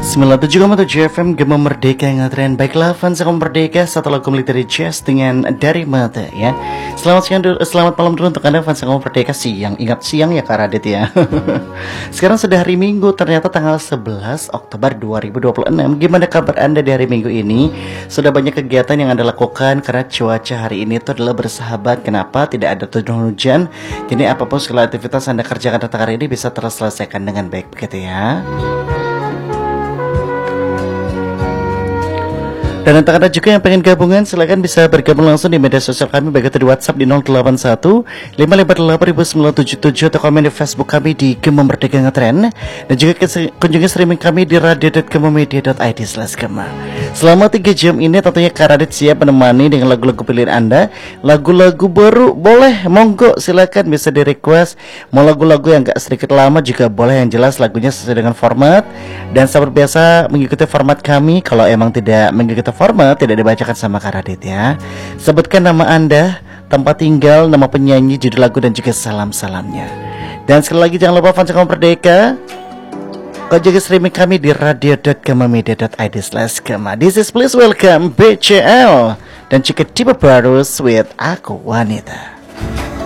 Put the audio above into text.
97,7 FM Gema Merdeka yang ngetren. Baiklah fans Gema Merdeka, satu lagu military jazz dengan Dari Mata ya. Selamat siang dulu, selamat malam dulu untuk Anda fans Gema Merdeka. Siang, ingat siang ya Kak Radit ya. Sekarang sudah hari Minggu, ternyata tanggal 11 Oktober 2026. Gimana kabar Anda di hari Minggu ini? Sudah banyak kegiatan yang Anda lakukan karena cuaca hari ini itu adalah bersahabat. Kenapa? Tidak ada turun hujan. Jadi apapun segala aktivitas Anda kerjakan tentang hari ini bisa terselesaikan dengan baik begitu ya. Dan untuk Anda juga yang pengen gabungan, silakan bisa bergabung langsung di media sosial kami, baik itu di WhatsApp di 081 558 atau komen di Facebook kami di Gema Merdeka Ngetren. Dan juga kunjungi streaming kami di radio.gemamedia.id/gema. Selama 3 jam ini tentunya Kak Radit siap menemani dengan lagu-lagu pilihan Anda. Lagu-lagu baru boleh, monggo silakan bisa di request. Mau lagu-lagu yang gak sedikit lama juga boleh, yang jelas lagunya sesuai dengan format. Dan seperti biasa mengikuti format kami. Kalau emang tidak mengikuti format, tidak dibacakan sama Kak Radit ya. Sebutkan nama Anda, tempat tinggal, nama penyanyi, judul lagu, dan juga salam-salamnya. Dan sekali lagi jangan lupa fans Gema Merdeka, kau juga streaming kami di radio.gemamedia.id/gema. This is please welcome BCL dan juga tipe baru with Aku Wanita.